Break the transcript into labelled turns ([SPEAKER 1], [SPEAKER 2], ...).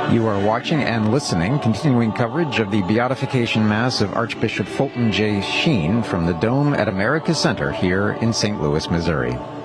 [SPEAKER 1] You are watching and listening continuing coverage of the Beatification Mass of Archbishop Fulton J. Sheen from the Dome at America Center here in St. Louis, Missouri.